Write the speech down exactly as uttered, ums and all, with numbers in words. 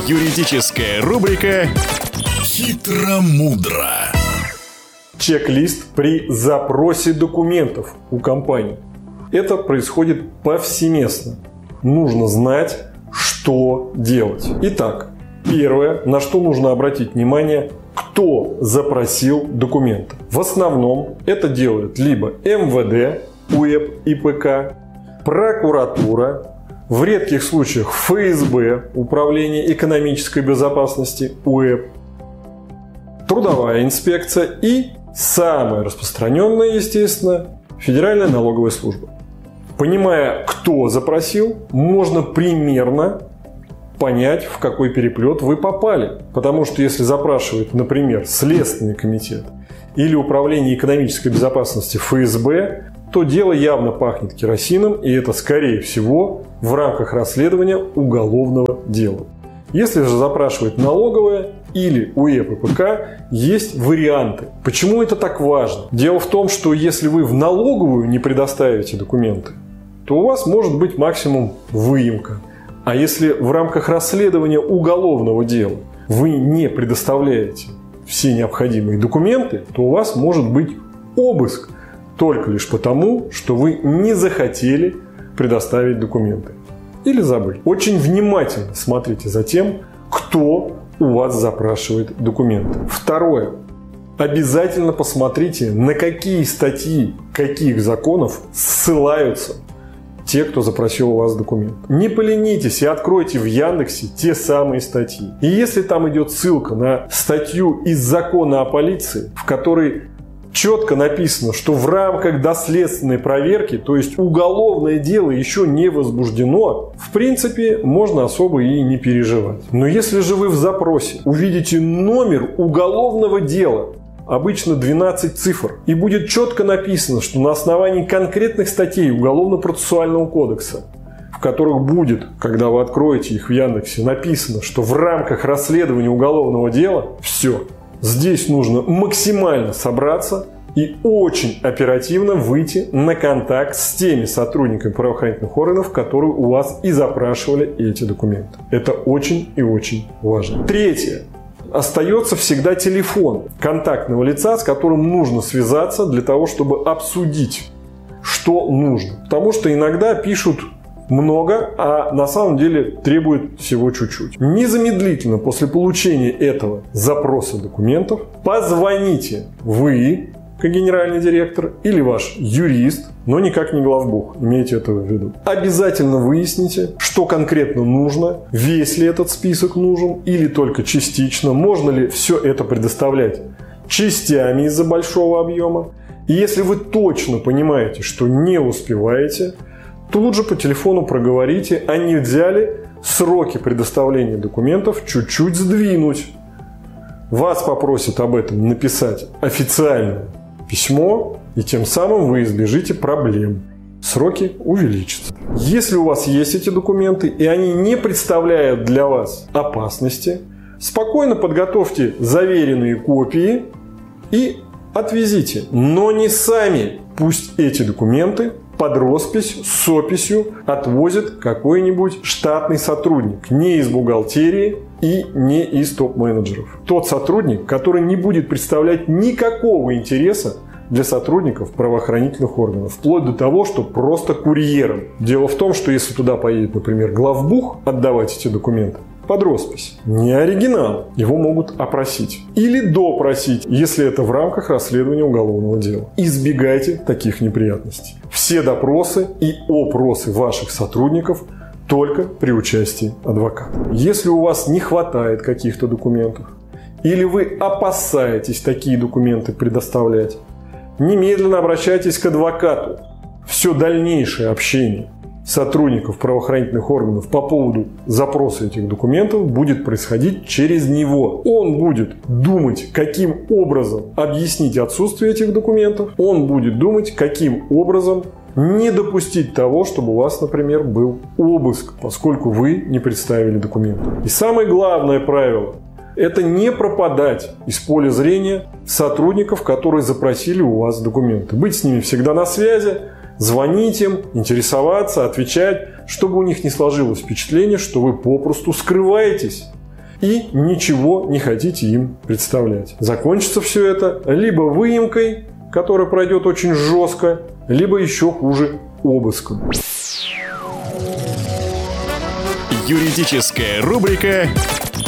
Юридическая рубрика «Хитро-мудро». Чек-лист при запросе документов у компании. Это происходит повсеместно. Нужно знать, что делать. Итак, первое, на что нужно обратить внимание, кто запросил документы. В основном это делают либо эм вэ дэ, у э бэ и пэ ка, прокуратура, в редких случаях эф эс бэ, Управление экономической безопасности, у э бэ, трудовая инспекция и, самое распространенное, естественно, Федеральная налоговая служба. Понимая, кто запросил, можно примерно понять, в какой переплет вы попали. Потому что если запрашивает, например, Следственный комитет или Управление экономической безопасности эф эс бэ, то дело явно пахнет керосином, и это, скорее всего, в рамках расследования уголовного дела. Если же запрашивает налоговая или у э бэ и пэ ка, есть варианты. Почему это так важно? Дело в том, что если вы в налоговую не предоставите документы, то у вас может быть максимум выемка. А если в рамках расследования уголовного дела вы не предоставляете все необходимые документы, то у вас может быть обыск только лишь потому, что вы не захотели предоставить документы. Или забыли. Очень внимательно смотрите за тем, кто у вас запрашивает документы. Второе. Обязательно посмотрите, на какие статьи каких законов ссылаются те, кто запросил у вас документ. Не поленитесь и откройте в Яндексе те самые статьи. И если там идет ссылка на статью из закона о полиции, в которой четко написано, что в рамках доследственной проверки, то есть уголовное дело еще не возбуждено, в принципе, можно особо и не переживать. Но если же вы в запросе увидите номер уголовного дела, обычно двенадцать цифр, и будет четко написано, что на основании конкретных статей Уголовно-процессуального кодекса, в которых будет, когда вы откроете их в Яндексе, написано, что в рамках расследования уголовного дела, все. Здесь нужно максимально собраться и очень оперативно выйти на контакт с теми сотрудниками правоохранительных органов, которые у вас и запрашивали эти документы. Это очень и очень важно. Третье. Остается всегда телефон контактного лица, с которым нужно связаться для того, чтобы обсудить, что нужно. Потому что иногда пишут много, а на самом деле требует всего чуть-чуть. Незамедлительно после получения этого запроса документов позвоните вы, как генеральный директор, или ваш юрист, но никак не главбух, имейте это в виду. Обязательно выясните, что конкретно нужно, весь ли этот список нужен или только частично, можно ли все это предоставлять частями из-за большого объема. И если вы точно понимаете, что не успеваете, тут же по телефону проговорите, а нельзя ли сроки предоставления документов чуть-чуть сдвинуть. Вас попросят об этом написать официальное письмо, и тем самым вы избежите проблем. Сроки увеличатся. Если у вас есть эти документы, и они не представляют для вас опасности, спокойно подготовьте заверенные копии и отвезите. Но не сами. Пусть эти документы под роспись с описью отвозит какой-нибудь штатный сотрудник, не из бухгалтерии и не из топ-менеджеров. Тот сотрудник, который не будет представлять никакого интереса для сотрудников правоохранительных органов, вплоть до того, что просто курьером. Дело в том, что если туда поедет, например, главбух отдавать эти документы под роспись, не оригинал, его могут опросить или допросить, если это в рамках расследования уголовного дела. Избегайте таких неприятностей. Все допросы и опросы ваших сотрудников только при участии адвоката. Если у вас не хватает каких-то документов или вы опасаетесь такие документы предоставлять, немедленно обращайтесь к адвокату. Все дальнейшее общение сотрудников правоохранительных органов по поводу запроса этих документов будет происходить через него. Он будет думать, каким образом объяснить отсутствие этих документов. Он будет думать, каким образом не допустить того, чтобы у вас, например, был обыск, поскольку вы не представили документы. И самое главное правило – это не пропадать из поля зрения сотрудников, которые запросили у вас документы. Быть с ними всегда на связи, звонить им, интересоваться, отвечать, чтобы у них не сложилось впечатление, что вы попросту скрываетесь. и ничего не хотите им представлять. Закончится все это либо выемкой, которая пройдет очень жестко, либо еще хуже обыском. Юридическая рубрика